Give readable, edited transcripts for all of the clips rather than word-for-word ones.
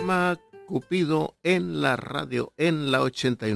programa Cupido en la radio en la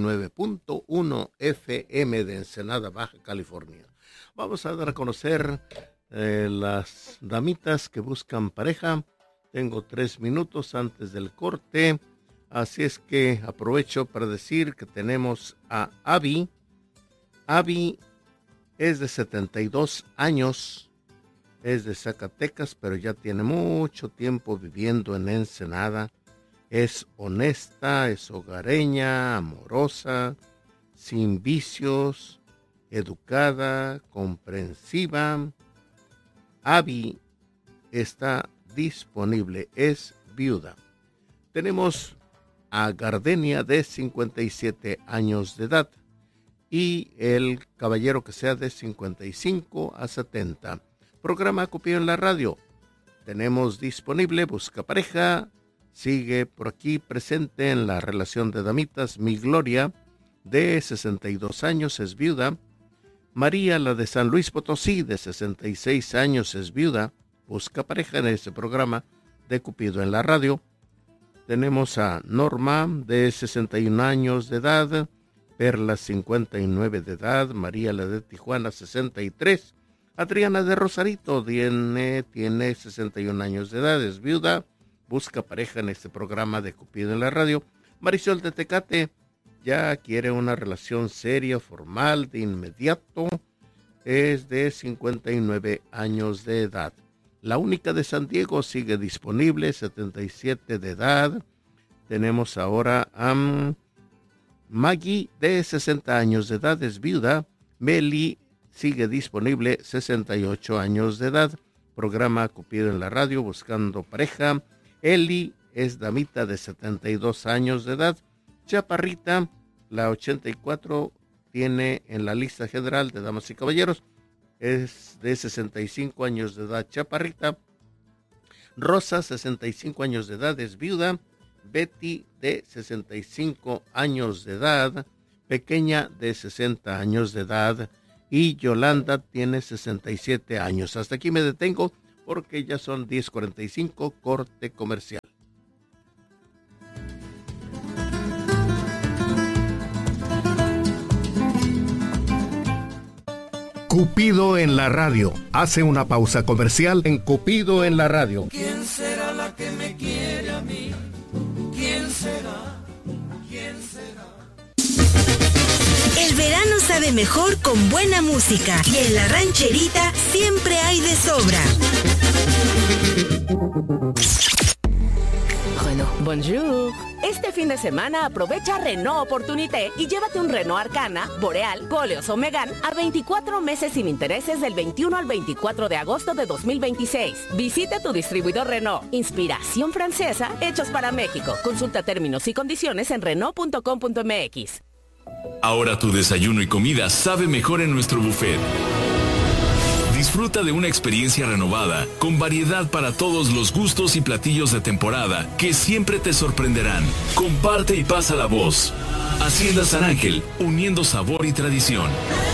89.1 FM de Ensenada, Baja California. Vamos a dar a conocer las damitas que buscan pareja. Tengo 3 minutos antes del corte, así es que aprovecho para decir que tenemos a Abby. Abby es de 72 años. Es de Zacatecas, pero ya tiene mucho tiempo viviendo en Ensenada. Es honesta, es hogareña, amorosa, sin vicios, educada, comprensiva. Abby está disponible, es viuda. Tenemos a Gardenia de 57 años de edad y el caballero que sea de 55 a 70. Programa Cupido en la radio. Tenemos disponible Busca Pareja. Sigue por aquí presente en la relación de damitas mi Gloria, de 62 años, es viuda. María, la de San Luis Potosí, de 66 años, es viuda. Busca pareja en este programa de Cupido en la radio. Tenemos a Norma, de 61 años de edad. Perla, 59 de edad. María, la de Tijuana, 63. Adriana de Rosarito tiene 61 años de edad, es viuda, busca pareja en este programa de Cupido en la radio. Marisol de Tecate ya quiere una relación seria, formal, de inmediato, es de 59 años de edad. La única de San Diego sigue disponible, 77 de edad. Tenemos ahora a Maggie, de 60 años de edad, es viuda. Meli sigue disponible, 68 años de edad. Programa Cupido en la radio, buscando pareja. Eli es damita de 72 años de edad. Chaparrita, la 84, tiene en la lista general de damas y caballeros. Es de 65 años de edad, Chaparrita. Rosa, 65 años de edad, es viuda. Betty, de 65 años de edad. Pequeña, de 60 años de edad. Y Yolanda tiene 67 años. Hasta aquí me detengo porque ya son 10:45, corte comercial. Cupido en la radio. Hace una pausa comercial en Cupido en la radio. ¿Quién será la que me quiere a mí? ¿Quién será? ¿Quién será? El verano sabe mejor con buena música y en la rancherita siempre hay de sobra. Renault, bonjour. Este fin de semana aprovecha Renault Opportunité y llévate un Renault Arcana, Boreal, Koleos o Megane a 24 meses sin intereses del 21 al 24 de agosto de 2026. Visita tu distribuidor Renault. Inspiración francesa, hechos para México. Consulta términos y condiciones en Renault.com.mx. Ahora tu desayuno y comida sabe mejor en nuestro buffet. Disfruta de una experiencia renovada, con variedad para todos los gustos y platillos de temporada que siempre te sorprenderán. Comparte y pasa la voz. Hacienda San Ángel, uniendo sabor y tradición.